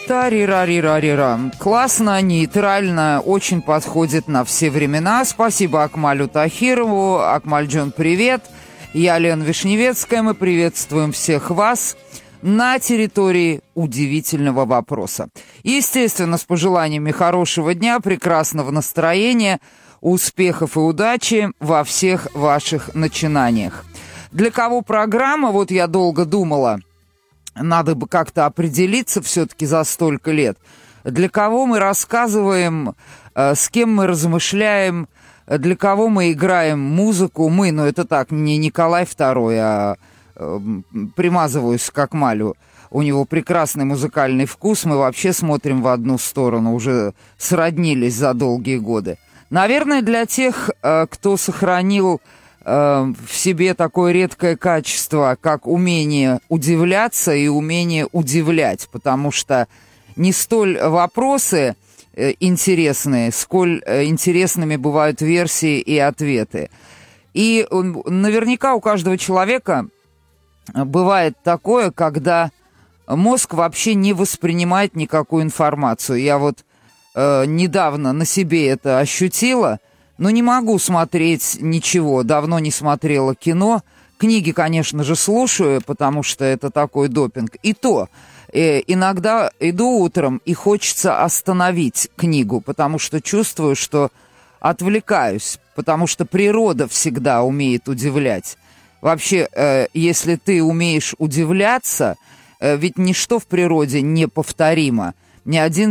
Тарирарирарира. Классно, нейтрально, очень подходит на все времена. Спасибо Акмалю Тахирову. Акмальджон, привет. Я Лена Вишневецкая. Мы приветствуем всех вас на территории удивительного вопроса. Естественно, с пожеланиями хорошего дня, прекрасного настроения, успехов и удачи во всех ваших начинаниях. Для кого программа? Вот я долго думала, надо бы как-то определиться все-таки за столько лет. Для кого мы рассказываем, с кем мы размышляем, для кого мы играем музыку. Мы, ну это так, не Николай II, а примазываюсь к Акмалю. У него прекрасный музыкальный вкус, мы вообще смотрим в одну сторону, уже сроднились за долгие годы. Наверное, для тех, кто сохранил в себе такое редкое качество, как умение удивляться и умение удивлять, потому что не столь вопросы интересные, сколь интересными бывают версии и ответы. И наверняка у каждого человека бывает такое, когда мозг вообще не воспринимает никакую информацию. Я вот недавно на себе это ощутила. Но не могу смотреть ничего, давно не смотрела кино. Книги, конечно же, слушаю, потому что это такой допинг. И то, иногда иду утром и хочется остановить книгу, потому что чувствую, что отвлекаюсь, потому что природа всегда умеет удивлять. Вообще, если ты умеешь удивляться, ведь ничто в природе неповторимо. Ни один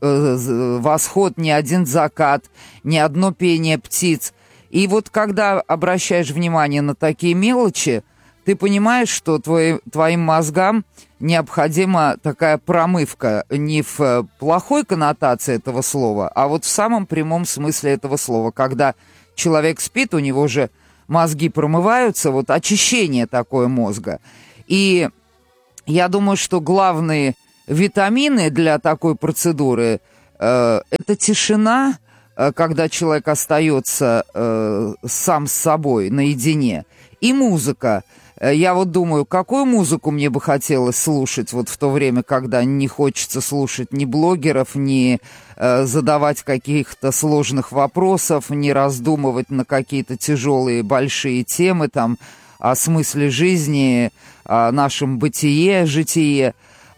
восход, ни один закат, ни одно пение птиц. И вот когда обращаешь внимание на такие мелочи, ты понимаешь, что твоим мозгам необходима такая промывка не в плохой коннотации этого слова, а вот в самом прямом смысле этого слова. Когда человек спит, у него же мозги промываются, вот очищение такое мозга. И я думаю, что главные витамины для такой процедуры это тишина, когда человек остается сам с собой наедине, и музыка. Я вот думаю, какую музыку мне бы хотелось слушать вот в то время, когда не хочется слушать ни блогеров, ни задавать каких-то сложных вопросов, ни раздумывать на какие-то тяжелые большие темы там о смысле жизни, о нашем житие.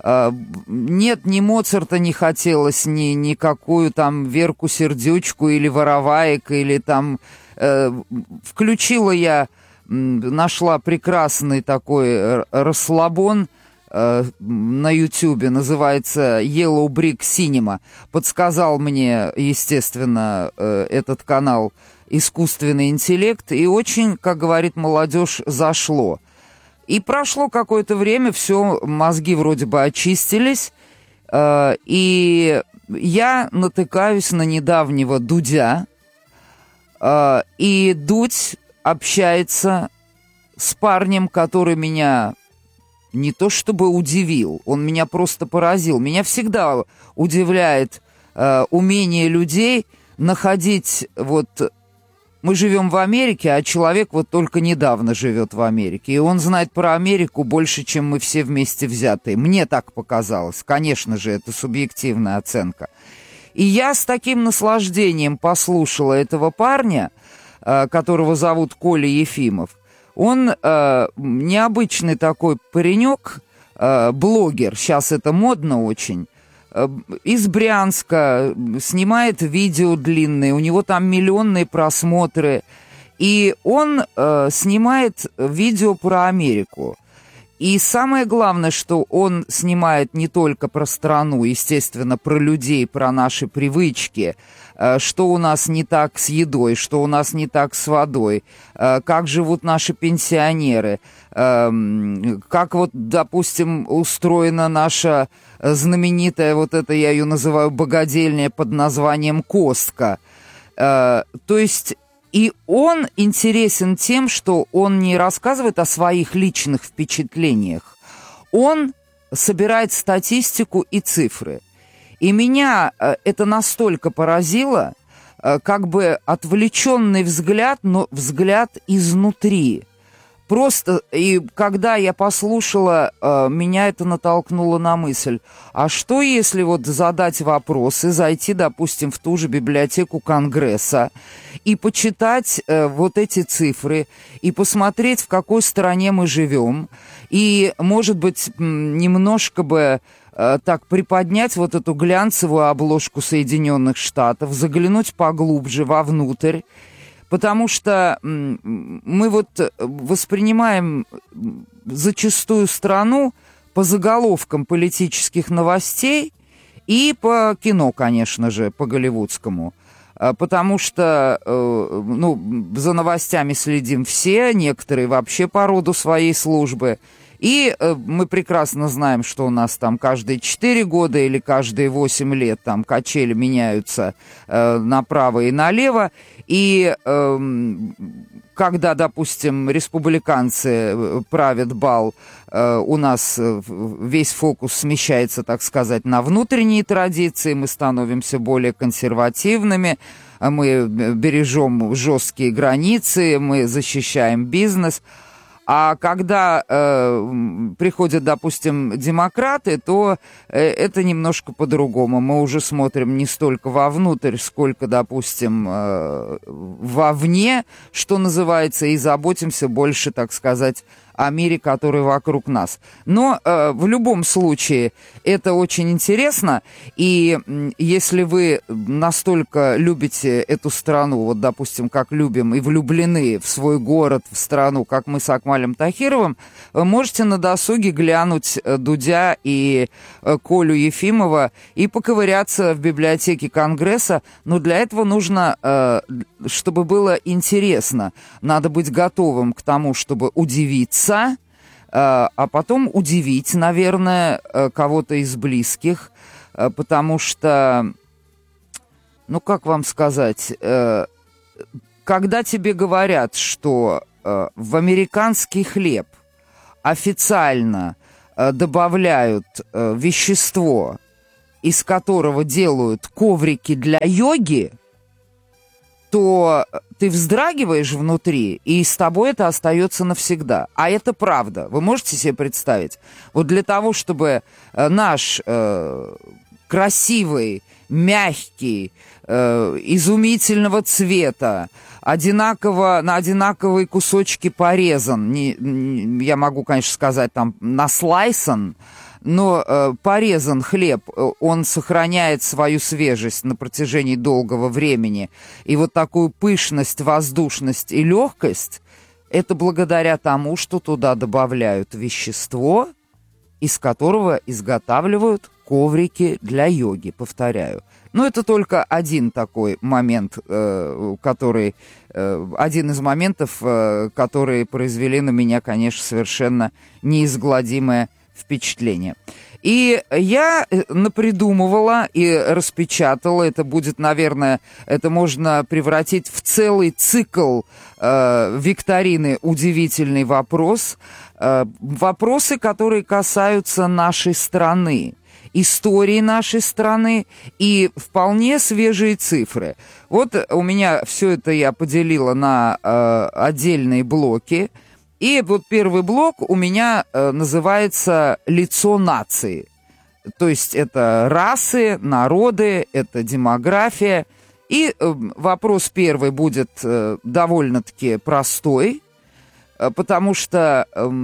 Нет, ни Моцарта не хотелось, никакую там Верку Сердючку или Вороваек, или там... включила я, нашла прекрасный такой расслабон на Ютубе, называется Yellow Brick Cinema. Подсказал мне, естественно, этот канал «Искусственный интеллект», и очень, как говорит молодежь, зашло. И прошло какое-то время, все, мозги вроде бы очистились, и я натыкаюсь на недавнего Дудя, и Дудь общается с парнем, который меня не то чтобы удивил, он меня просто поразил. Меня всегда удивляет умение людей находить вот... Мы живем в Америке, а человек вот только недавно живет в Америке. И он знает про Америку больше, чем мы все вместе взятые. Мне так показалось. Конечно же, это субъективная оценка. И я с таким наслаждением послушала этого парня, которого зовут Коля Ефимов. Он необычный такой паренек, блогер. Сейчас это модно очень. Из Брянска, снимает видео длинные, у него там миллионные просмотры, и он снимает видео про Америку. И самое главное, что он снимает не только про страну, естественно, про людей, про наши привычки, что у нас не так с едой, что у нас не так с водой, как живут наши пенсионеры, как вот, допустим, устроена наша знаменитая, вот это я ее называю богадельня под названием «Костка». То есть и он интересен тем, что он не рассказывает о своих личных впечатлениях, он собирает статистику и цифры. И меня это настолько поразило, как бы отвлеченный взгляд, но взгляд изнутри. Просто, и когда я послушала, меня это натолкнуло на мысль, а что если вот задать вопросы, зайти, допустим, в ту же библиотеку Конгресса и почитать вот эти цифры, и посмотреть, в какой стране мы живем, и, может быть, немножко бы так приподнять вот эту глянцевую обложку Соединенных Штатов, заглянуть поглубже вовнутрь, потому что мы вот воспринимаем зачастую страну по заголовкам политических новостей и по кино, конечно же, по голливудскому. Потому что, за новостями следим все, некоторые вообще по роду своей службы. И мы прекрасно знаем, что у нас там каждые 4 года или каждые 8 лет там качели меняются направо и налево. И когда, допустим, республиканцы правят бал, у нас весь фокус смещается, так сказать, на внутренние традиции, мы становимся более консервативными, мы бережем жесткие границы, мы защищаем бизнес. А когда приходят, допустим, демократы, то это немножко по-другому. Мы уже смотрим не столько вовнутрь, сколько, допустим, вовне, что называется, и заботимся больше, так сказать, о мире, который вокруг нас. Но в любом случае это очень интересно, и если вы настолько любите эту страну, вот, допустим, как любим, и влюблены в свой город, в страну, как мы с Акмалем Тахировым, вы можете на досуге глянуть Дудя и Колю Ефимова и поковыряться в библиотеке Конгресса, но для этого нужно, чтобы было интересно, надо быть готовым к тому, чтобы удивиться, а потом удивить, наверное, кого-то из близких, потому что, как вам сказать, когда тебе говорят, что в американский хлеб официально добавляют вещество, из которого делают коврики для йоги, то ты вздрагиваешь внутри, и с тобой это остается навсегда. А это правда. Вы можете себе представить? Вот для того, чтобы наш красивый, мягкий, изумительного цвета, на одинаковые кусочки порезан, я могу, конечно, сказать, там, наслайсан, но порезан хлеб, он сохраняет свою свежесть на протяжении долгого времени. И вот такую пышность, воздушность и легкость, это благодаря тому, что туда добавляют вещество, из которого изготавливают коврики для йоги, повторяю. Но это только один такой момент, один из моментов, которые произвели на меня, конечно, совершенно неизгладимое впечатление. И я напридумывала и распечатала, это будет, наверное, это можно превратить в целый цикл викторины «Удивительный вопрос». Вопросы, которые касаются нашей страны, истории нашей страны и вполне свежие цифры. Вот у меня все это я поделила на отдельные блоки. И вот первый блок у меня называется «Лицо нации». То есть это расы, народы, это демография. И вопрос первый будет довольно-таки простой, потому что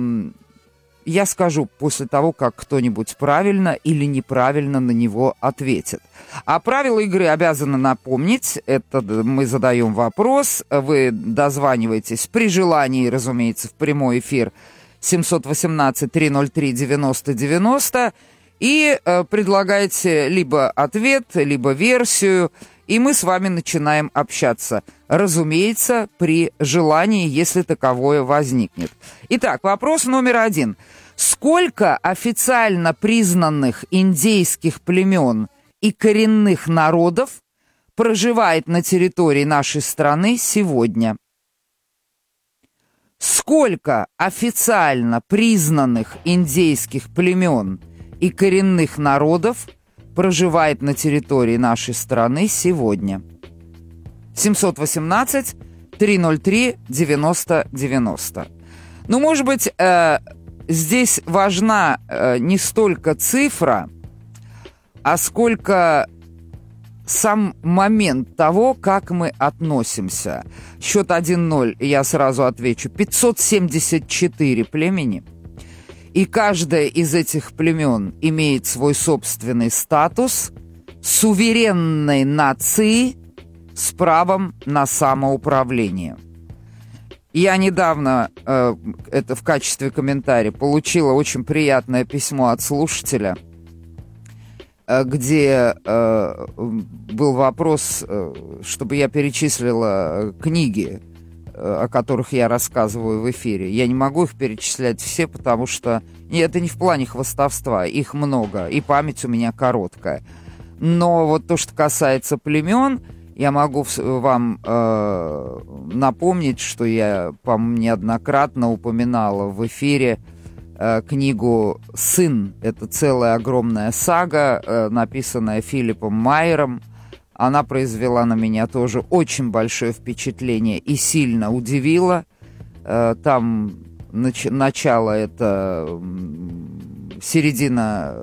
я скажу после того, как кто-нибудь правильно или неправильно на него ответит. А правила игры обязаны напомнить. Это мы задаем вопрос, вы дозваниваетесь при желании, разумеется, в прямой эфир 718-303-90-90 и предлагаете либо ответ, либо версию, и мы с вами начинаем общаться. Разумеется, при желании, если таковое возникнет. Итак, вопрос номер 1. Сколько официально признанных индейских племен и коренных народов проживает на территории нашей страны сегодня? Сколько официально признанных индейских племен и коренных народов проживает на территории нашей страны сегодня? 718-303-90-90. Ну, может быть, здесь важна не столько цифра, а сколько сам момент того, как мы относимся. Счет 1-0, я сразу отвечу. 574 племени. И каждое из этих племен имеет свой собственный статус суверенной нации с правом на самоуправление. Я недавно, это в качестве комментария, получила очень приятное письмо от слушателя, где был вопрос, чтобы я перечислила книги, о которых я рассказываю в эфире. Я не могу их перечислять все, потому что это не в плане хвастовства, их много, и память у меня короткая. Но вот то, что касается племен, я могу вам напомнить, что я, по-моему, неоднократно упоминала в эфире книгу «Сын». Это целая огромная сага, написанная Филиппом Майером. Она произвела на меня тоже очень большое впечатление и сильно удивила. Там начало это середина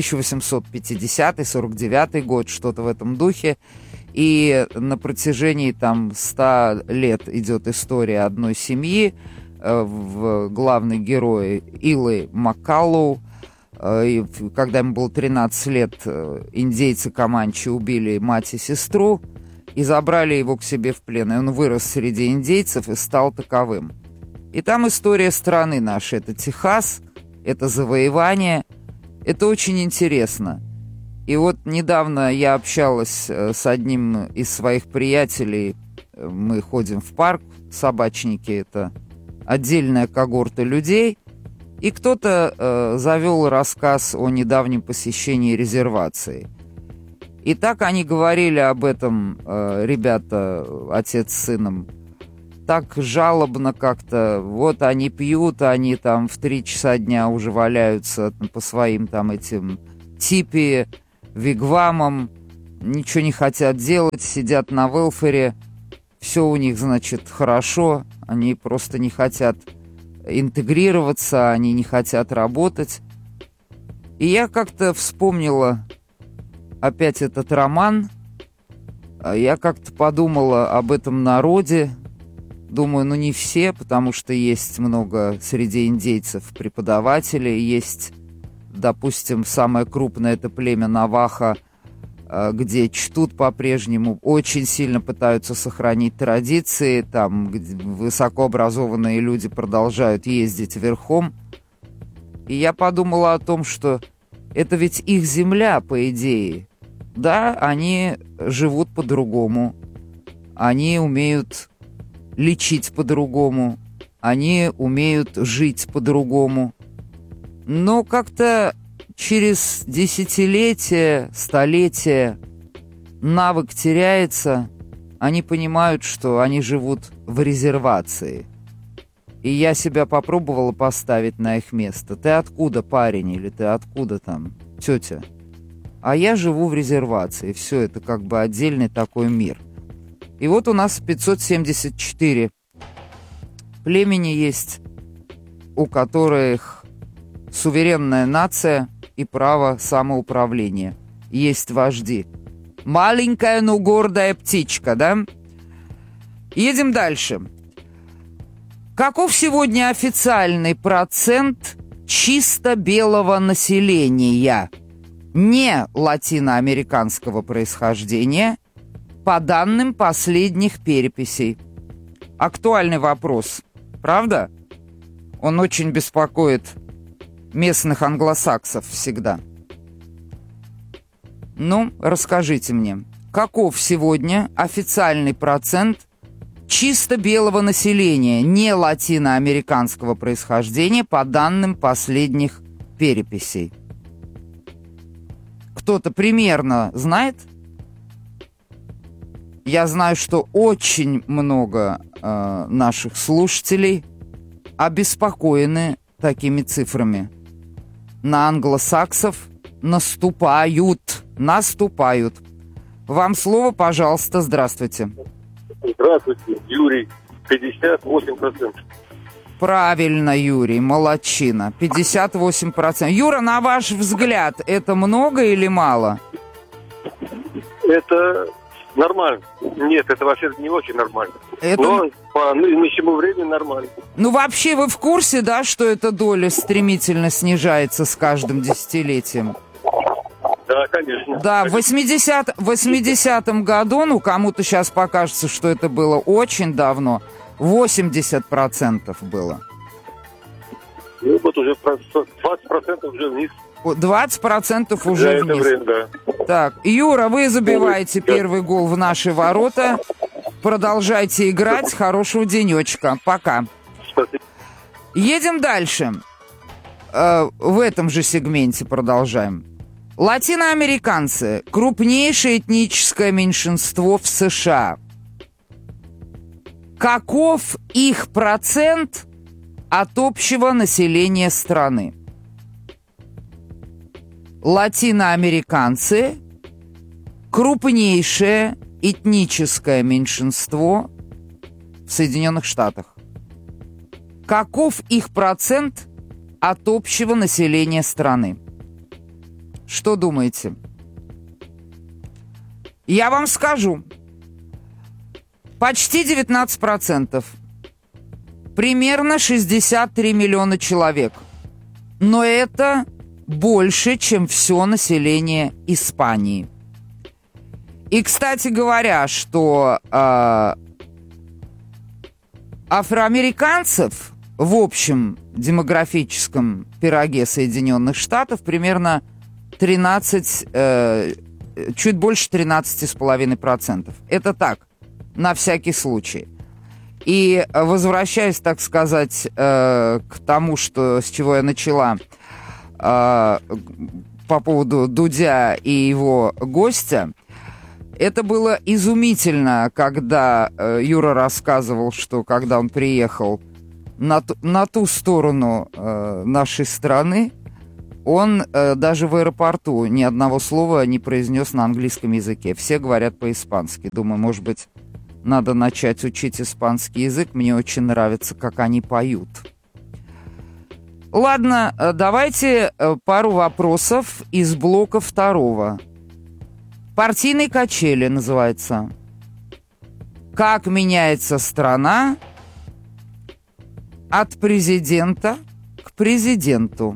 1850-й, 49-й год, что-то в этом духе. И на протяжении там 100 лет идет история одной семьи. В главный герой Илы Маккаллоу. И когда ему было 13 лет, индейцы Команчи убили мать и сестру и забрали его к себе в плен. И он вырос среди индейцев и стал таковым. И там история страны нашей. Это Техас, это завоевание. Это очень интересно. И вот недавно я общалась с одним из своих приятелей. Мы ходим в парк, собачники — это отдельная когорта людей. И кто-то завел рассказ о недавнем посещении резервации. И так они говорили об этом, ребята, отец с сыном, так жалобно как-то. Вот они пьют, они там в 3 часа дня уже валяются по своим там этим типи, вигвамам, ничего не хотят делать, сидят на велфере. Все у них, значит, хорошо, они просто не хотят интегрироваться, они не хотят работать. И я как-то вспомнила опять этот роман. Я как-то подумала об этом народе. Думаю, ну не все, потому что есть много среди индейцев преподавателей. Есть, допустим, самое крупное — это племя Навахо, где чтут по-прежнему, очень сильно пытаются сохранить традиции, там высокообразованные люди продолжают ездить верхом. И я подумала о том, что это ведь их земля, по идее. Да, они живут по-другому, они умеют лечить по-другому, они умеют жить по-другому. Но как-то через десятилетия, столетия навык теряется, они понимают, что они живут в резервации. И я себя попробовала поставить на их место. Ты откуда, парень, или ты откуда там, тетя? А я живу в резервации. Все, это как бы отдельный такой мир. И вот у нас 574 племени есть, у которых суверенная нация и право самоуправления. Есть вожди. Маленькая, но гордая птичка, да? Едем дальше. Каков сегодня официальный процент чисто белого населения, не латиноамериканского происхождения, по данным последних переписей? Актуальный вопрос, правда? Он очень беспокоит местных англосаксов всегда. Ну, расскажите мне, каков сегодня официальный процент чисто белого населения, не латиноамериканского происхождения, по данным последних переписей? Кто-то примерно знает? Я знаю, что очень много наших слушателей обеспокоены такими цифрами. На англосаксов наступают. Вам слово, пожалуйста, здравствуйте. Здравствуйте, Юрий. 58%. Правильно, Юрий, молодчина. 58%. Юра, на ваш взгляд, это много или мало? Это нормально. Нет, это вообще не очень нормально. Это... Но по нынешнему времени нормально. Ну, вообще, вы в курсе, да, что эта доля стремительно снижается с каждым десятилетием? Да, конечно. Да, в 80-м году, ну, кому-то сейчас покажется, что это было очень давно, 80% было. Ну, вот уже 20% уже вниз. 20% уже За это вниз. время, да. Так, Юра, вы забиваете первый гол в наши ворота. Продолжайте играть. Хорошего денечка. Пока. Спасибо. Едем дальше. В этом же сегменте продолжаем. Латиноамериканцы – крупнейшее этническое меньшинство в США. Каков их процент от общего населения страны? Латиноамериканцы – крупнейшее этническое меньшинство в Соединенных Штатах. Каков их процент от общего населения страны? Что думаете? Я вам скажу. Почти 19%. Примерно 63 миллиона человек. Но это больше, чем все население Испании. И, кстати говоря, что афроамериканцев в общем демографическом пироге Соединенных Штатов примерно 13, чуть больше 13,5%. Это так, на всякий случай. И возвращаясь, так сказать, к тому, с чего я начала, по поводу Дудя и его гостя, это было изумительно, когда Юра рассказывал, что когда он приехал на ту сторону нашей страны, он даже в аэропорту ни одного слова не произнес на английском языке. Все говорят по-испански. Думаю, может быть, надо начать учить испанский язык. Мне очень нравится, как они поют. Ладно, давайте пару вопросов из блока второго. «Партийные качели» называется. Как меняется страна от президента к президенту?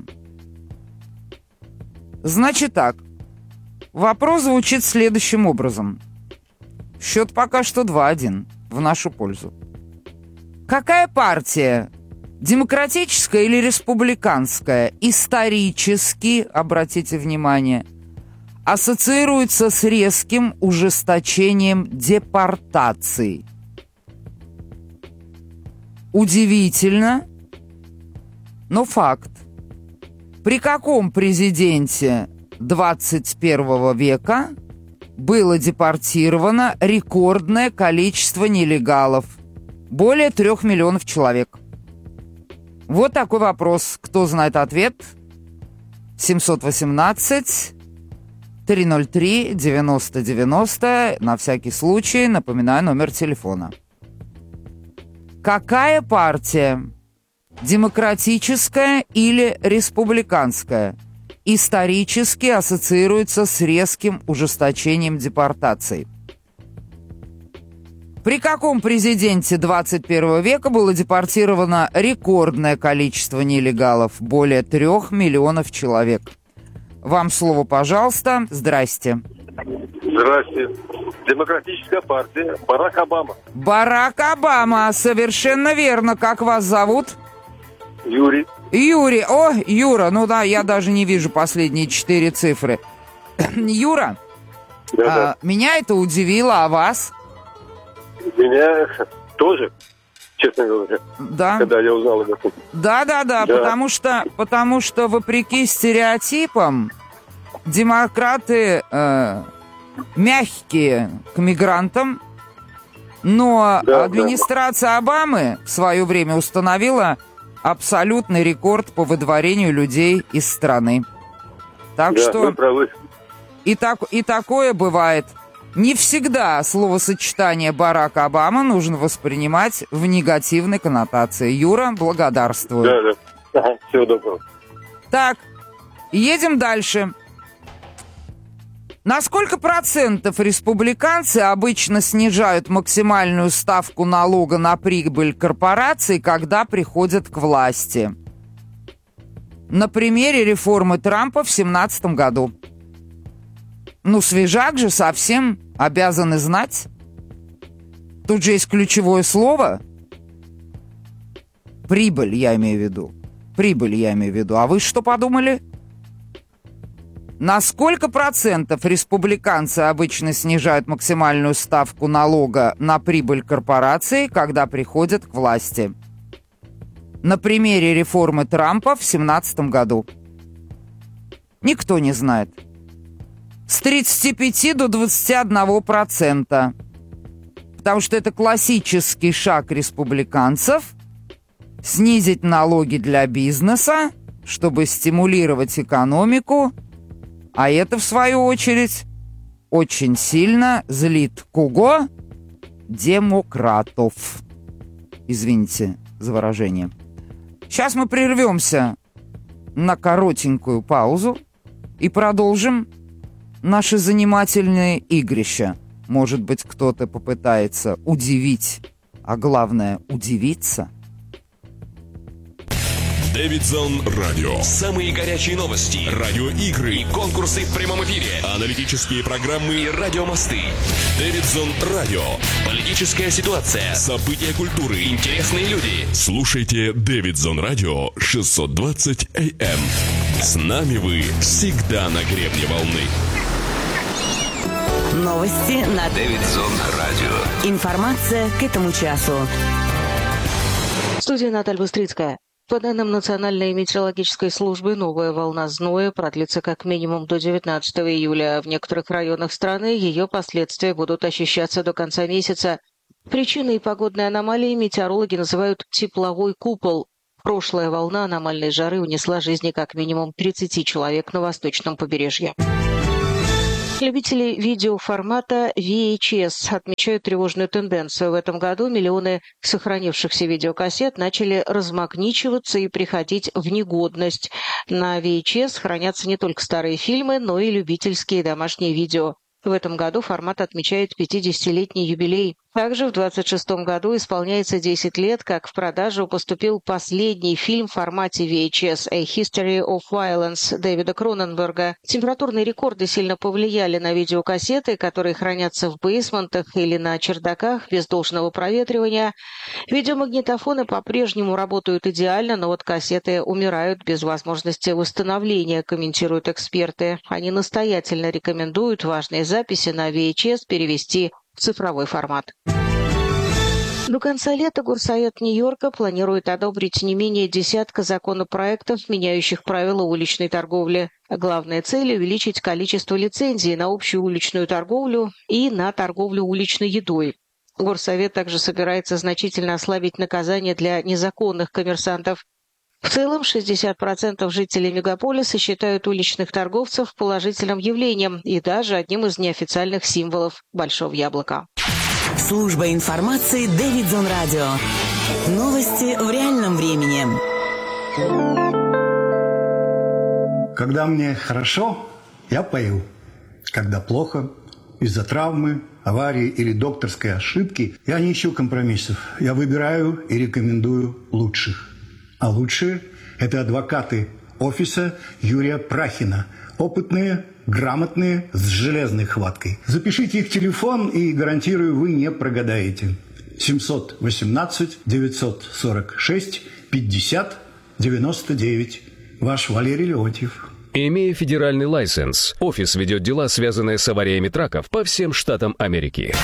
Значит так, вопрос звучит следующим образом. Счет пока что 2-1 в нашу пользу. Какая партия, демократическая или республиканская, исторически, обратите внимание, ассоциируется с резким ужесточением депортаций? Удивительно, но факт. При каком президенте 21 века было депортировано рекордное количество нелегалов? Более 3 миллионов человек. Вот такой вопрос. Кто знает ответ? 718-303-9090. На всякий случай напоминаю номер телефона. Какая партия, демократическая или республиканская, исторически ассоциируется с резким ужесточением депортаций? При каком президенте 21 века было депортировано рекордное количество нелегалов? Более 3 миллионов человек. Вам слово, пожалуйста. Здрасте. Здрасте. Демократическая партия. Барак Обама. Барак Обама. Совершенно верно. Как вас зовут? Юрий. Юрий. О, Юра. Ну да, я даже не вижу последние 4 цифры. Юра, Да. меня это удивило, а вас? Меня тоже, честно говоря, Да. когда я узнал об этом. Да. Потому что вопреки стереотипам демократы мягкие к мигрантам, но администрация Обамы в свое время установила абсолютный рекорд по выдворению людей из страны. Так Да, что вы правы. и такое бывает. Не всегда словосочетание Барак Обама нужно воспринимать в негативной коннотации. Юра, благодарствую. Да. Ага, всего доброго. Так, едем дальше. На сколько процентов республиканцы обычно снижают максимальную ставку налога на прибыль корпораций, когда приходят к власти? На примере реформы Трампа в 2017 году. Ну, свежак же совсем, обязаны знать. Тут же есть ключевое слово. Прибыль, я имею в виду. Прибыль, я имею в виду. А вы что подумали? На сколько процентов республиканцы обычно снижают максимальную ставку налога на прибыль корпораций, когда приходят к власти? На примере реформы Трампа в 2017 году. Никто не знает. С 35 до 21%. Потому что это классический шаг республиканцев – снизить налоги для бизнеса, чтобы стимулировать экономику, а это, в свою очередь, очень сильно злит кого? Демократов. Извините за выражение. Сейчас мы прервемся на коротенькую паузу и продолжим наши занимательные игрища. Может быть, кто-то попытается удивить, а главное, удивиться. Дэвидсон Радио. Самые горячие новости, радиоигры и конкурсы в прямом эфире, аналитические программы и радиомосты. Дэвидсон Радио. Политическая ситуация, события культуры, интересные люди. Слушайте Дэвидсон Радио 620 AM. С нами вы всегда на гребне волны. Новости на Дэвидсон Радио. Информация к этому часу. Студия Наталья Быстрицкая. По данным Национальной метеорологической службы, новая волна зноя продлится как минимум до 19 июля. В некоторых районах страны ее последствия будут ощущаться до конца месяца. Причиной погодной аномалии метеорологи называют тепловой купол. Прошлая волна аномальной жары унесла жизни как минимум 30 человек на восточном побережье. Любители видеоформата VHS отмечают тревожную тенденцию. В этом году миллионы сохранившихся видеокассет начали размагничиваться и приходить в негодность. На VHS хранятся не только старые фильмы, но и любительские домашние видео. В этом году формат отмечает 50-летний юбилей. Также в 26-м году исполняется 10 лет, как в продажу поступил последний фильм в формате VHS «A History of Violence» Дэвида Кроненберга. Температурные рекорды сильно повлияли на видеокассеты, которые хранятся в бейсментах или на чердаках без должного проветривания. Видеомагнитофоны по-прежнему работают идеально, но вот кассеты умирают без возможности восстановления, комментируют эксперты. Они настоятельно рекомендуют важные записи на VHS перевести в цифровой формат. До конца лета Горсовет Нью-Йорка планирует одобрить не менее десятка законопроектов, меняющих правила уличной торговли. Главная цель – увеличить количество лицензий на общую уличную торговлю и на торговлю уличной едой. Горсовет также собирается значительно ослабить наказания для незаконных коммерсантов. В целом, 60% жителей мегаполиса считают уличных торговцев положительным явлением и даже одним из неофициальных символов Большого Яблока. Служба информации Дэвидсон Радио. Новости в реальном времени. Когда мне хорошо, я пою. Когда плохо, из-за травмы, аварии или докторской ошибки, я не ищу компромиссов. Я выбираю и рекомендую лучших. А лучшие – это адвокаты офиса Юрия Прахина. Опытные, грамотные, с железной хваткой. Запишите их телефон, и, гарантирую, вы не прогадаете. 718-946-50-99. Ваш Валерий Леонтьев. Имея федеральный лайсенс, офис ведет дела, связанные с авариями траков по всем штатам Америки.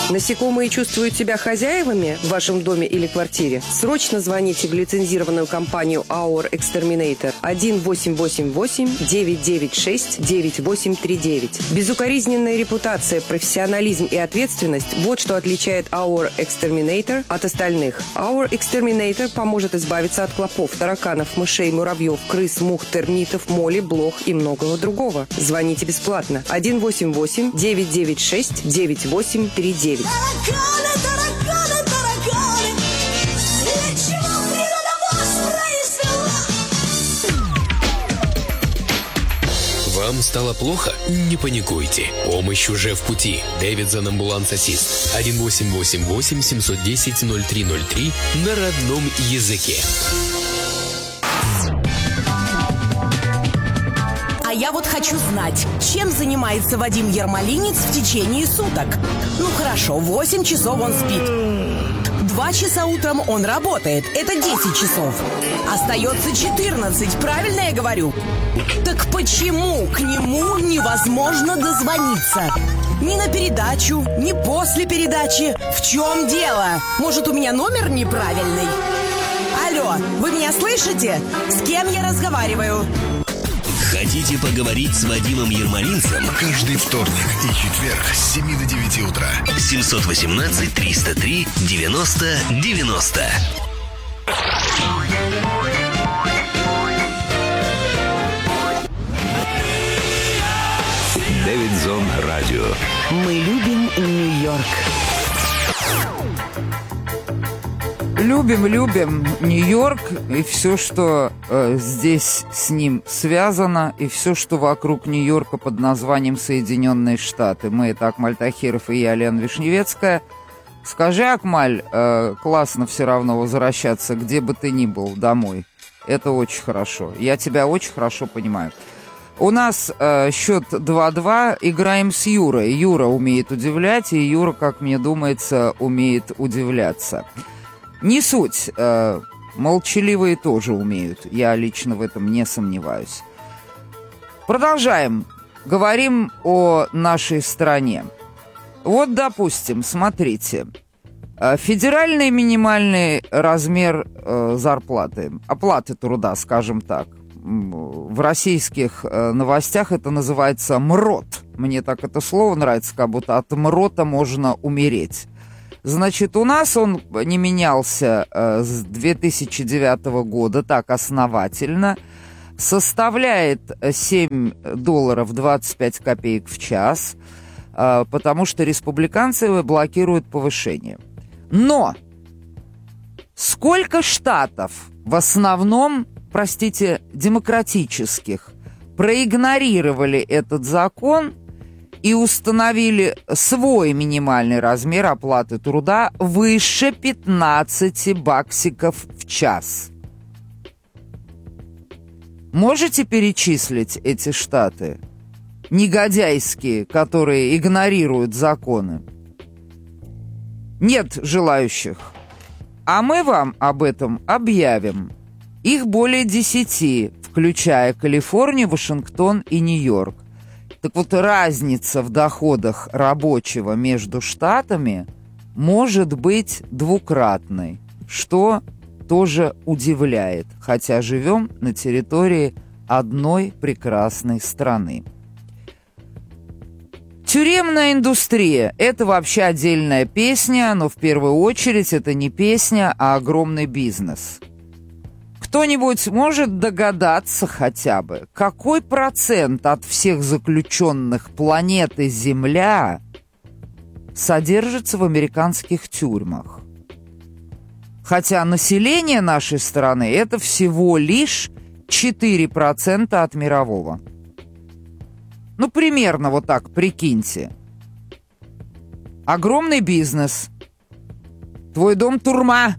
Насекомые чувствуют себя хозяевами в вашем доме или квартире? Срочно звоните в лицензированную компанию Our Exterminator 1-888-996-9839. Безукоризненная репутация, профессионализм и ответственность – вот что отличает Our Exterminator от остальных. Our Exterminator поможет избавиться от клопов, тараканов, мышей, муравьев, крыс, мух, термитов, моли, блох и многого другого. Звоните бесплатно. 1-888-996-9839. Вам стало плохо? Не паникуйте. Помощь уже в пути. Дэвидсон Амбуланс Ассист. 1-888-710-0303 на родном языке. А я вот хочу знать, чем занимается Вадим Ермолинец в течение суток. Ну хорошо, 8 часов он спит. 2 часа утром он работает. Это 10 часов. Остается 14, правильно я говорю? Так почему к нему невозможно дозвониться? Ни на передачу, ни после передачи. В чем дело? Может, у меня номер неправильный? Алло, вы меня слышите? С кем я разговариваю? Хотите поговорить с Вадимом Ермолинцем? Каждый вторник и четверг с 7 до 9 утра. 718-303-90-90. Дэвидсон Радио. Мы любим Нью-Йорк. Любим Нью-Йорк и все, что здесь с ним связано, и все, что вокруг Нью-Йорка под названием Соединенные Штаты. Мы — это Акмаль Тахиров и я, Лена Вишневецкая. Скажи, Акмаль, классно все равно возвращаться, где бы ты ни был, домой. Это очень хорошо. Я тебя очень хорошо понимаю. У нас счет 2-2. Играем с Юрой. Юра умеет удивлять, и Юра, как мне думается, умеет удивляться. Не суть. Молчаливые тоже умеют. Я лично в этом не сомневаюсь. Продолжаем. Говорим о нашей стране. Вот, допустим, смотрите. Федеральный минимальный размер зарплаты, оплаты труда, скажем так. В российских новостях это называется МРОТ. Мне так это слово нравится, как будто от МРОТа можно умереть. Значит, у нас он не менялся с 2009 года так основательно. Составляет $7.25 в час, потому что республиканцы блокируют повышение. Но сколько штатов, в основном, простите, демократических, проигнорировали этот закон и установили свой минимальный размер оплаты труда выше 15 баксиков в час. Можете перечислить эти штаты? Негодяйские, которые игнорируют законы. Нет желающих. А мы вам об этом объявим. Их более 10, включая Калифорнию, Вашингтон и Нью-Йорк. Так вот, разница в доходах рабочего между штатами может быть двукратной, что тоже удивляет, хотя живем на территории одной прекрасной страны. Тюремная индустрия – это вообще отдельная песня, но в первую очередь это не песня, а огромный бизнес. Кто-нибудь может догадаться хотя бы, какой процент от всех заключенных планеты Земля содержится в американских тюрьмах? Хотя население нашей страны – это всего лишь 4% от мирового. Ну, примерно вот так, прикиньте. Огромный бизнес. Твой дом – турма.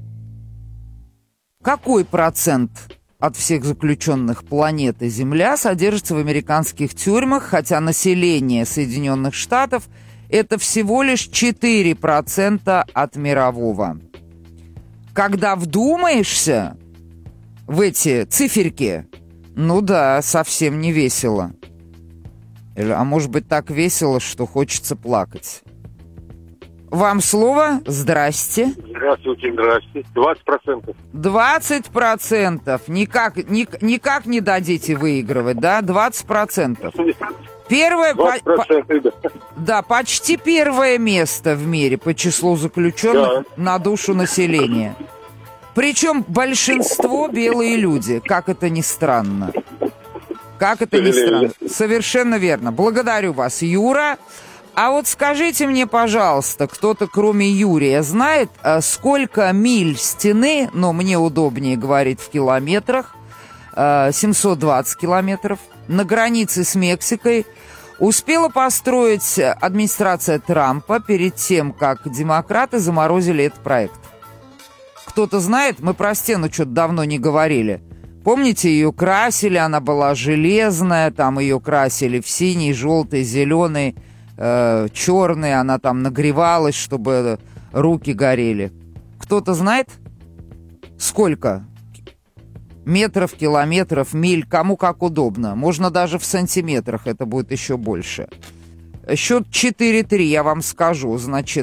Какой процент от всех заключенных планеты Земля содержится в американских тюрьмах, хотя население Соединенных Штатов – это всего лишь 4% от мирового? Когда вдумаешься в эти циферки, ну да, совсем не весело. А может быть, так весело, что хочется плакать. Вам слово. Здрасте. Здравствуйте, здравствуйте. 20%. 20%. Никак не дадите выигрывать, да? 20%. Первое, 20%, да, почти первое место в мире по числу заключенных на душу населения. Причем большинство белые люди, как это ни странно. Как это ни странно. Совершенно верно. Благодарю вас, Юра. А вот скажите мне, пожалуйста, кто-то кроме Юрия знает, сколько миль стены, но мне удобнее говорить в километрах, 720 километров, на границе с Мексикой успела построить администрация Трампа перед тем, как демократы заморозили этот проект? Кто-то знает? Мы про стену что-то давно не говорили. Помните, ее красили, она была железная, там ее красили в синий, желтый, зеленый, черный, она там нагревалась, чтобы руки горели. Кто-то знает? Сколько? Метров, километров, миль, кому как удобно. Можно даже в сантиметрах, это будет еще больше. Счет 4-3, я вам скажу. Значит,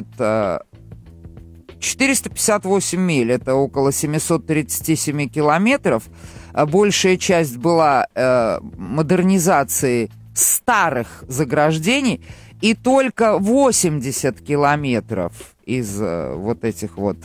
458 миль, это около 737 километров. Большая часть была модернизации старых заграждений, и только 80 километров из вот этих вот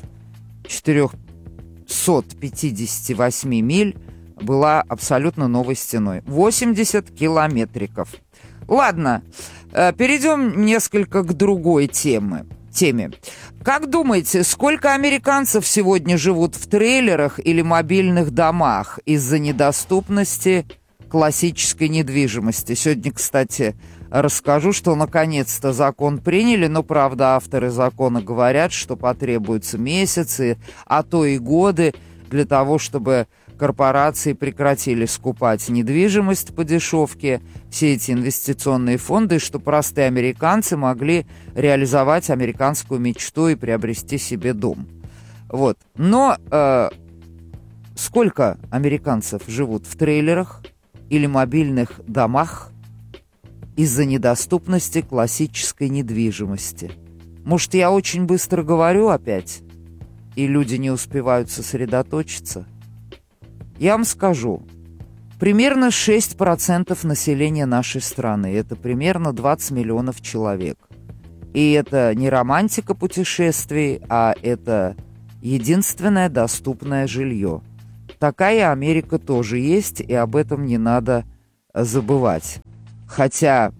458 миль была абсолютно новой стеной. 80 километриков. Ладно, перейдем несколько к другой теме. Как думаете, сколько американцев сегодня живут в трейлерах или мобильных домах из-за недоступности классической недвижимости? Сегодня, кстати, расскажу, что наконец-то закон приняли, но, правда, авторы закона говорят, что потребуются месяцы, а то и годы для того, чтобы корпорации прекратили скупать недвижимость по дешевке, все эти инвестиционные фонды, и что простые американцы могли реализовать американскую мечту и приобрести себе дом. Вот. Но сколько американцев живут в трейлерах или мобильных домах из-за недоступности классической недвижимости? Может, я очень быстро говорю опять, и люди не успевают сосредоточиться? Я вам скажу, примерно 6% населения нашей страны, это примерно 20 миллионов человек. И это не романтика путешествий, а это единственное доступное жилье. Такая Америка тоже есть, и об этом не надо забывать. Хотя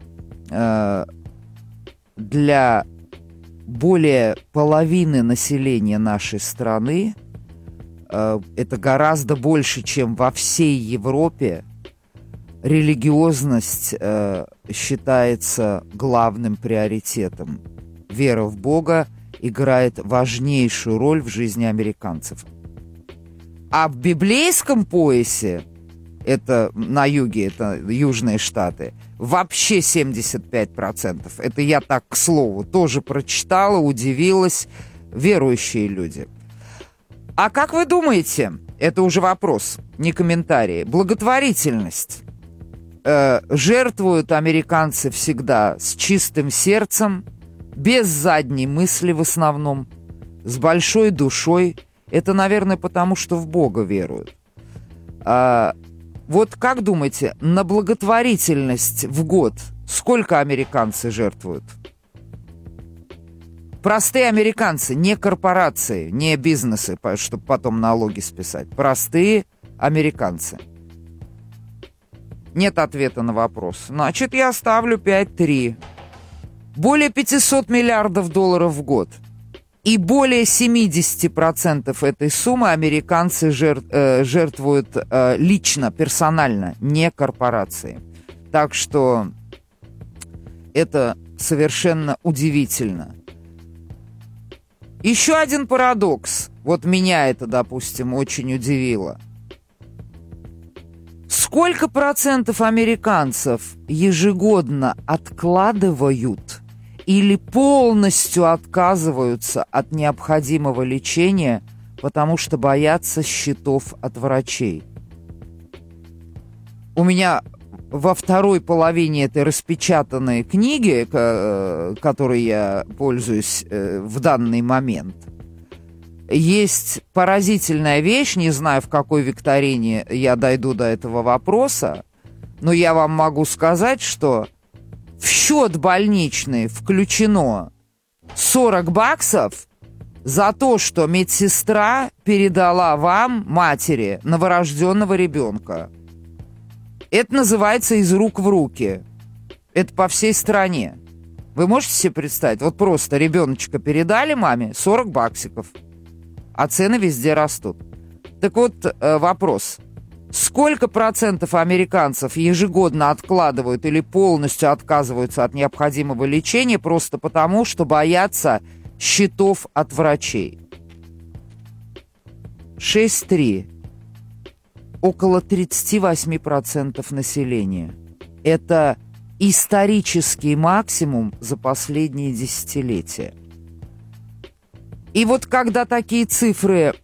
для более половины населения нашей страны, это гораздо больше, чем во всей Европе, религиозность считается главным приоритетом. Вера в Бога играет важнейшую роль в жизни американцев. А в библейском поясе, это на юге, это южные штаты, вообще 75%. Это я так, к слову, тоже прочитала, удивилась. Верующие люди. А как вы думаете, это уже вопрос, не комментарий, благотворительность? Жертвуют американцы всегда с чистым сердцем, без задней мысли в основном, с большой душой. Это, наверное, потому что в Бога веруют. Вот как думаете, на благотворительность в год сколько американцы жертвуют? Простые американцы, не корпорации, не бизнесы, чтобы потом налоги списать. Простые американцы. Нет ответа на вопрос. Значит, я ставлю 5-3. Более 500 миллиардов долларов в год. И более 70% этой суммы американцы жертвуют лично, персонально, не корпорации. Так что это совершенно удивительно. Еще один парадокс. Вот меня это, допустим, очень удивило. Сколько процентов американцев ежегодно откладывают или полностью отказываются от необходимого лечения, потому что боятся счетов от врачей? У меня во второй половине этой распечатанной книги, которой я пользуюсь в данный момент, есть поразительная вещь, не знаю, в какой викторине я дойду до этого вопроса, но я вам могу сказать, что в счет больничный включено $40 за то, что медсестра передала вам, матери, новорожденного ребенка. Это называется «из рук в руки». Это по всей стране. Вы можете себе представить? Вот просто ребеночка передали маме, $40. А цены везде растут. Так вот, вопрос. Сколько процентов американцев ежегодно откладывают или полностью отказываются от необходимого лечения просто потому, что боятся счетов от врачей? 6,3. Около 38% населения. Это исторический максимум за последние десятилетия. И вот когда такие цифры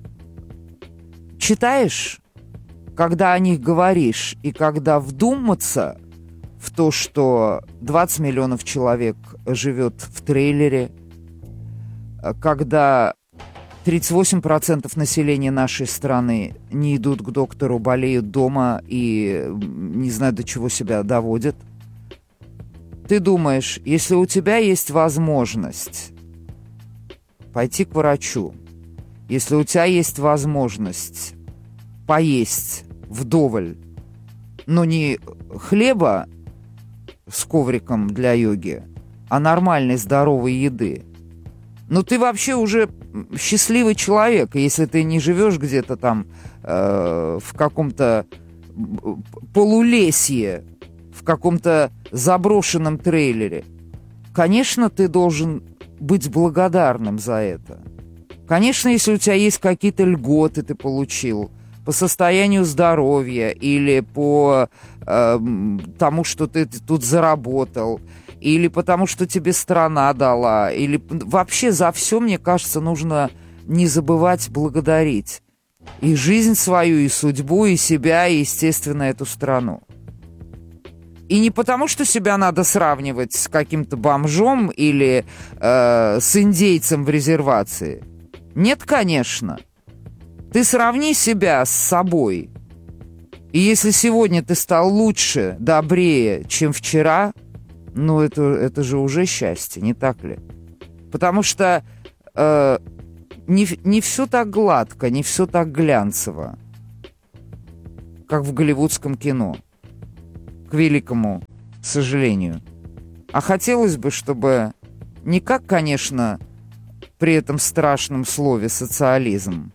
читаешь, когда о них говоришь, и когда вдуматься в то, что 20 миллионов человек живет в трейлере, когда 38% населения нашей страны не идут к доктору, болеют дома и не знаю, до чего себя доводят, ты думаешь, если у тебя есть возможность пойти к врачу, если у тебя есть возможность поесть вдоволь, но не хлеба с ковриком для йоги, а нормальной здоровой еды, ну ты вообще уже счастливый человек, если ты не живешь где-то там в каком-то полулесье, в каком-то заброшенном трейлере. Конечно, ты должен быть благодарным за это. Конечно, если у тебя есть какие-то льготы, ты получил по состоянию здоровья или по тому, что ты тут заработал, или потому, что тебе страна дала, или вообще за все, мне кажется, нужно не забывать благодарить. И жизнь свою, и судьбу, и себя, и, естественно, эту страну. И не потому, что себя надо сравнивать с каким-то бомжом или с индейцем в резервации. Нет, конечно. Ты сравни себя с собой. И если сегодня ты стал лучше, добрее, чем вчера, ну это же уже счастье, не так ли? Потому что не все так гладко, не все так глянцево, как в голливудском кино. К великому сожалению. А хотелось бы, чтобы не как, конечно, при этом страшном слове социализм,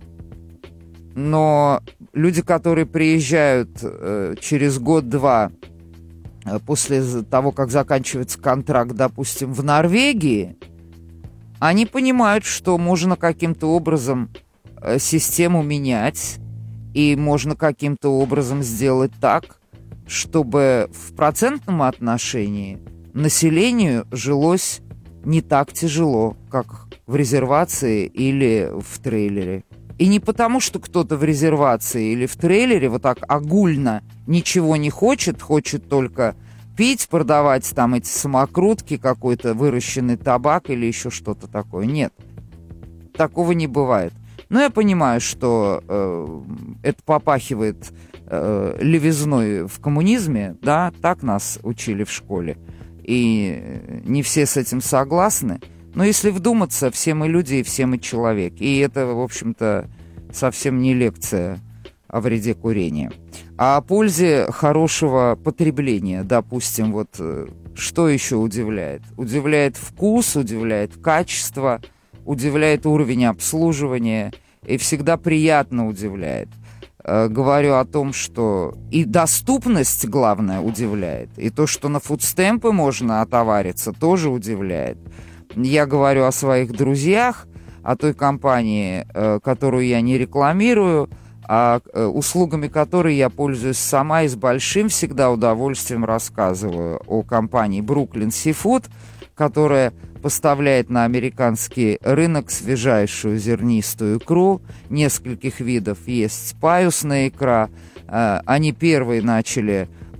но люди, которые приезжают через год-два после того, как заканчивается контракт, допустим, в Норвегии, они понимают, что можно каким-то образом систему менять, и можно каким-то образом сделать так, чтобы в процентном отношении населению жилось не так тяжело, как в резервации или в трейлере. И не потому, что кто-то в резервации или в трейлере вот так огульно ничего не хочет, хочет только пить, продавать там эти самокрутки, какой-то выращенный табак или еще что-то такое. Нет, такого не бывает. Но я понимаю, что это попахивает левизной в коммунизме, да, так нас учили в школе. И не все с этим согласны. Но если вдуматься, все мы люди и все мы человек. И это, в общем-то, совсем не лекция о вреде курения. А о пользе хорошего потребления, допустим, вот что еще удивляет? Удивляет вкус, удивляет качество, удивляет уровень обслуживания и всегда приятно удивляет. Говорю о том, что и доступность, главное, удивляет, и то, что на фудстемпы можно отовариться, тоже удивляет. Я говорю о своих друзьях, о той компании, которую я не рекламирую, а услугами которой я пользуюсь сама и с большим всегда удовольствием рассказываю о компании Brooklyn Seafood, которая поставляет на американский рынок свежайшую зернистую икру нескольких видов. Есть паюсная икра. Они первые начали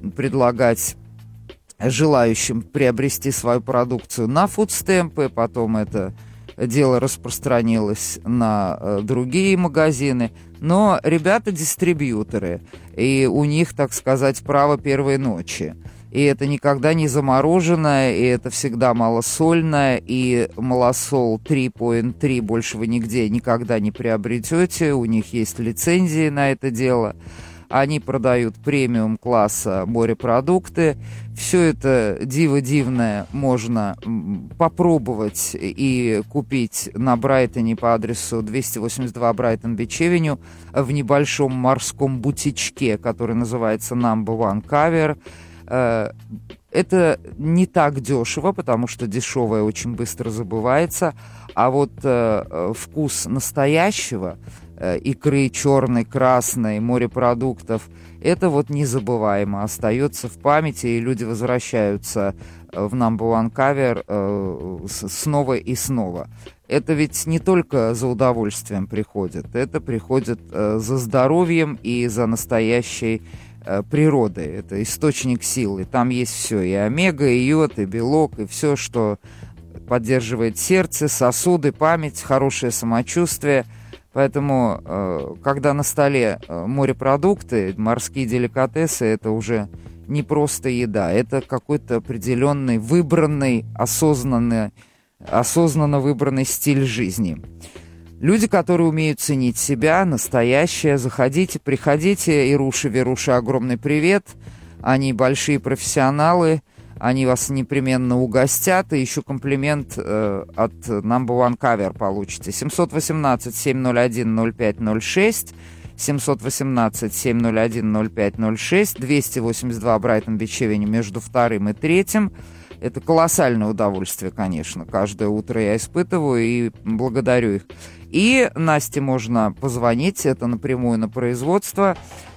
предлагать желающим приобрести свою продукцию на фудстемпы, потом это дело распространилось на другие магазины, но ребята дистрибьюторы, и у них, так сказать, право первой ночи. И это никогда не замороженное, и это всегда малосольное, и малосол 3.3 больше вы нигде никогда не приобретете, у них есть лицензии на это дело. Они продают премиум-класса морепродукты. Все это диво-дивное можно попробовать и купить на Брайтоне по адресу 282 Брайтон-Бич-Авеню в небольшом морском бутичке, который называется Number One Caviar. Это не так дешево, потому что дешевое очень быстро забывается, а вот вкус настоящего, икры черной, красной, морепродуктов, это вот незабываемо остается в памяти, и люди возвращаются в Number One Caviar снова и снова. Это ведь не только за удовольствием приходит, это приходит за здоровьем и за настоящей природой. Это источник силы. Там есть все, и омега, и йод, и белок, и все, что поддерживает сердце, сосуды, память, хорошее самочувствие. Поэтому, когда на столе морепродукты, морские деликатесы, это уже не просто еда, это какой-то определенный, выбранный, осознанно выбранный стиль жизни. Люди, которые умеют ценить себя, настоящее, заходите, приходите. Ируша, Веруша, огромный привет. Они большие профессионалы, они вас непременно угостят, и еще комплимент от Number One Caviar получите. 718-701-0506, 718-701-0506, 282 Брайтон-Бич-Авеню между вторым и третьим. Это колоссальное удовольствие, конечно. Каждое утро я испытываю и благодарю их. И Насте можно позвонить, это напрямую на производство,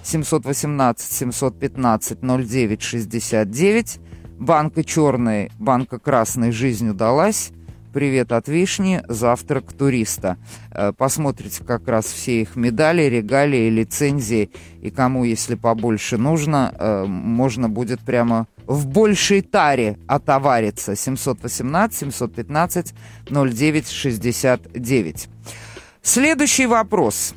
718-715-09-69. Банка черной, банка красной «Жизнь удалась». Привет от Вишни, завтрак туриста. Посмотрите как раз все их медали, регалии, лицензии. И кому, если побольше нужно, можно будет прямо в большей таре отовариться. 718-715-09-69. Следующий вопрос.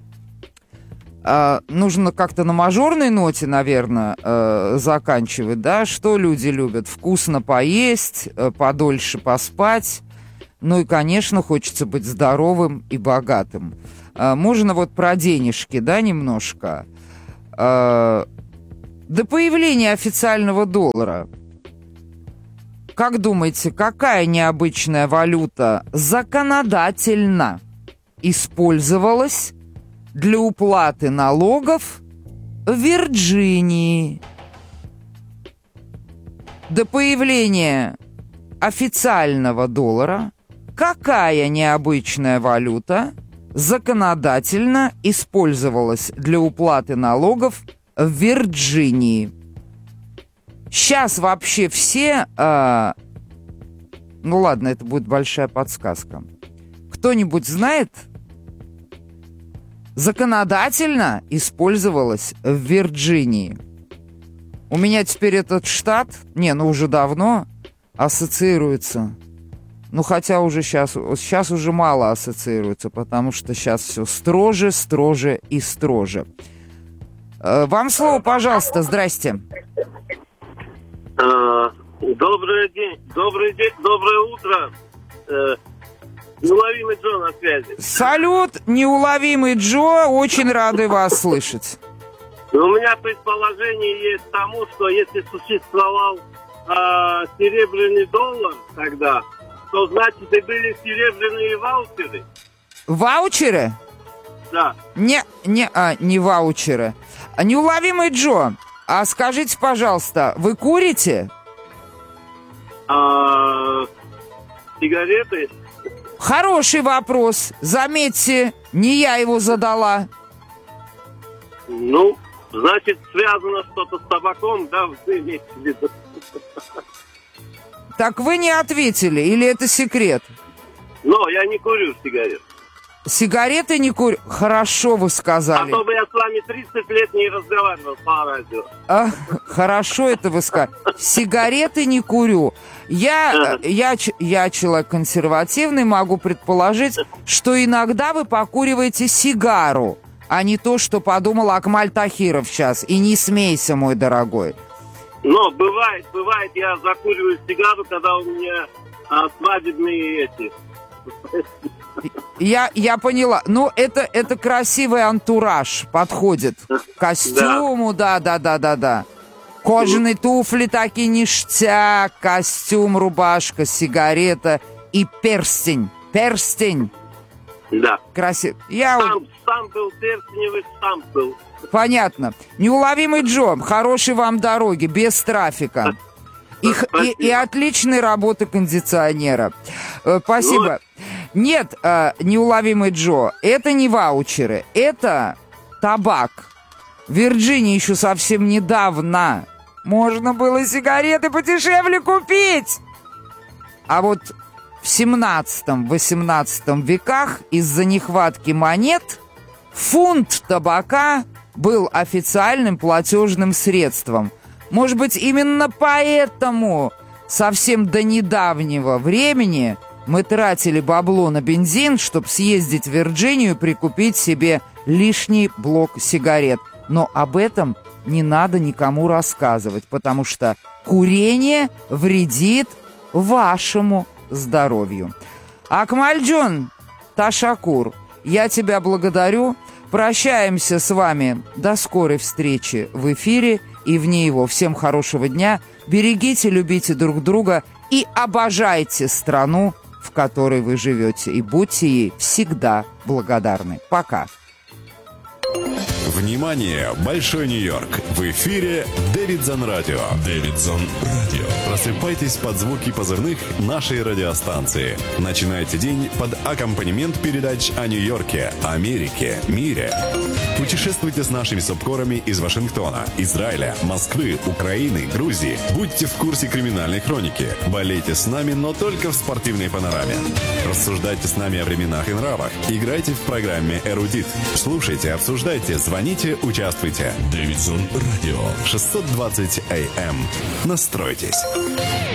Нужно как-то на мажорной ноте, наверное, заканчивать, да? Что люди любят? Вкусно поесть, подольше поспать. Ну и, конечно, хочется быть здоровым и богатым. Можно вот про денежки, да, немножко? До появления официального доллара, как думаете, какая необычная валюта законодательно использовалась для уплаты налогов в Вирджинии? До появления официального доллара какая необычная валюта законодательно использовалась для уплаты налогов в Вирджинии? Сейчас вообще все... Ну ладно, это будет большая подсказка. Кто-нибудь знает? Законодательно использовалась в Вирджинии. У меня теперь этот штат, уже давно ассоциируется. Ну, хотя уже сейчас уже мало ассоциируется, потому что сейчас все строже, строже и строже. Вам слово, пожалуйста, здрасте. Добрый день, доброе утро. Неуловимый Джо на связи. Салют, неуловимый Джо, очень рады вас слышать. У меня предположение есть тому, что если существовал серебряный доллар тогда, то значит и были серебряные ваучеры. Ваучеры? Да. Не ваучеры. Неуловимый Джо, а скажите, пожалуйста, вы курите? Сигареты? Хороший вопрос. Заметьте, не я его задала. Ну, значит, связано что-то с табаком, да, вы имеете в виду? Так вы не ответили, или это секрет? Но я не курю сигарет. Сигареты не курю. Хорошо вы сказали. А то бы я с вами 30 лет не разговаривал по радио. Хорошо это вы сказали. Сигареты не курю. Я человек консервативный, могу предположить, что иногда вы покуриваете сигару, а не то, что подумал Акмаль Тахиров сейчас. И не смейся, мой дорогой. Но бывает, я закуриваю сигару, когда у меня свадебные эти... Я поняла. Ну, это красивый антураж подходит к костюму, да. Кожаные туфли такие ништяк, костюм, рубашка, сигарета и перстень. Да. Красиво. Сам был перстневый, сам был. Понятно. Неуловимый Джо, хорошей вам дороги, без трафика. И отличной работы кондиционера. Спасибо. Нет, неуловимый Джо, это не ваучеры, это табак. В Вирджинии еще совсем недавно можно было сигареты подешевле купить. А вот в 17-18 веках из-за нехватки монет фунт табака был официальным платежным средством. Может быть, именно поэтому совсем до недавнего времени мы тратили бабло на бензин, чтобы съездить в Вирджинию и прикупить себе лишний блок сигарет. Но об этом не надо никому рассказывать, потому что курение вредит вашему здоровью. Акмальджон Ташакур, я тебя благодарю. Прощаемся с вами. До скорой встречи в эфире и вне его. Всем хорошего дня. Берегите, любите друг друга и обожайте страну, в которой вы живете. И будьте ей всегда благодарны. Пока. Внимание! Большой Нью-Йорк! В эфире Дэвидсон Радио. Дэвидсон Радио. Просыпайтесь под звуки позывных нашей радиостанции. Начинайте день под аккомпанемент передач о Нью-Йорке, Америке, мире. Путешествуйте с нашими субкорами из Вашингтона, Израиля, Москвы, Украины, Грузии. Будьте в курсе криминальной хроники. Болейте с нами, но только в спортивной панораме. Рассуждайте с нами о временах и нравах. Играйте в программе «Эрудит». Слушайте, обсуждайте, звоните, участвуйте. Дэвидсон Радио. 620 АМ. Настройтесь.